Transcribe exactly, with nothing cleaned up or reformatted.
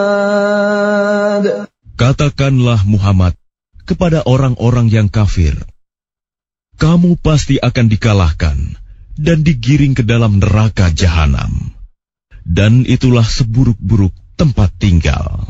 Katakanlah Muhammad kepada orang-orang yang kafir, kamu pasti akan dikalahkan dan digiring ke dalam neraka jahanam, dan itulah seburuk-buruk tempat tinggal.